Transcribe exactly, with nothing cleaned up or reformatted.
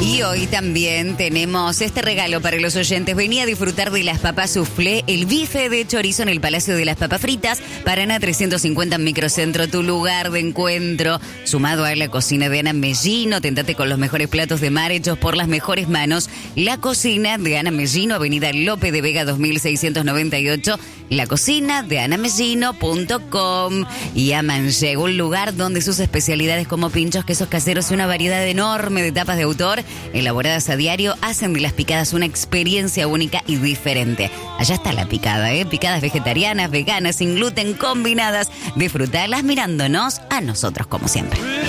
Y hoy también tenemos este regalo para los oyentes. Venía a disfrutar de las papas soufflé, el bife de chorizo en el Palacio de las Papas Fritas, Paraná trescientos cincuenta en Microcentro, tu lugar de encuentro. Sumado a la cocina de Ana Mellino, tentate con los mejores platos de mar hechos por las mejores manos. La cocina de Ana Mellino, Avenida Lope de Vega dos mil seiscientos noventa y ocho, la cocina de ana mellino punto com. Y a Manchego, un lugar donde sus especialidades como pinchos, quesos caseros y una variedad enorme de tapas de autor elaboradas a diario hacen de las picadas una experiencia única y diferente. Allá está la picada, ¿eh? Picadas vegetarianas, veganas, sin gluten, combinadas. Disfrutalas mirándonos a nosotros como siempre.